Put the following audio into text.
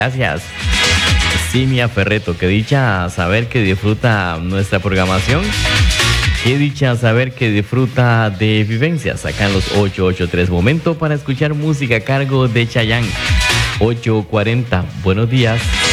Gracias. Simia Ferreto, qué dicha saber que disfruta nuestra programación. Qué dicha saber que disfruta de vivencias acá en los 883. Momento para escuchar música a cargo de Chayanne. 8:40. Buenos días.